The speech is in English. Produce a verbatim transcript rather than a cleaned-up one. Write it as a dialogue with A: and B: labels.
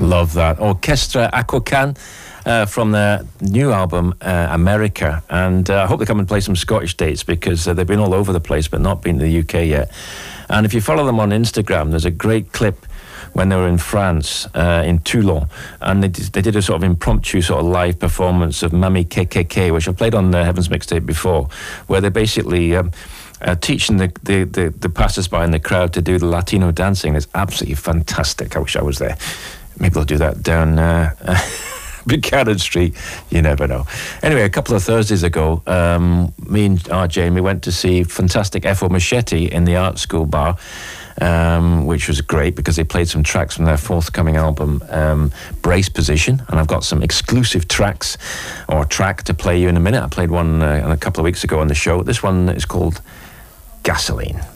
A: Love that. Orchestra Aquacan uh, from their new album, uh, America. And uh, I hope they come and play some Scottish dates because uh, they've been all over the place but not been to the U K yet. And if you follow them on Instagram, there's a great clip when they were in France, uh, in Toulon, and they did, they did a sort of impromptu sort of live performance of Mamie K K K, which I played on the Heavens Mixtape before, where they basically... Um, Uh, teaching the, the, the, the passers-by in the crowd to do the Latino dancing is absolutely fantastic. I wish I was there. Maybe they'll do that down uh, Buchanan Street. You never know. Anyway, a couple of Thursdays ago, um, me and our Jamie went to see fantastic Efo Machete in the Art School Bar, um, which was great because they played some tracks from their forthcoming album, um, Brace Position, and I've got some exclusive tracks or track to play you in a minute. I played one uh, a couple of weeks ago on the show. This one is called Gasoline.